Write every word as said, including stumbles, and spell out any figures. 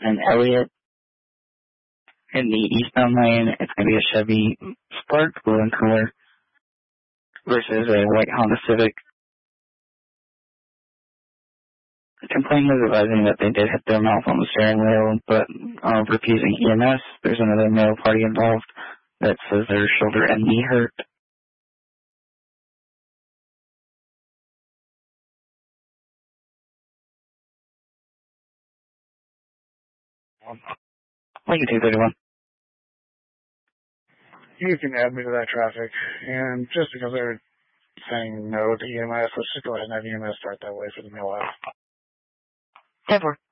and Elliott. In the eastbound lane, it's going to be a Chevy Spark, blue in color, versus a white Honda Civic. The complaint is advising that they did hit their mouth on the steering wheel, but uh, refusing E M S. There's another male party involved that says their shoulder and knee hurt. Lincoln two thirty-one. You can add me to that traffic, and just because they're saying no to E M S, let's just go ahead and have E M S start that way for the male out. ten four.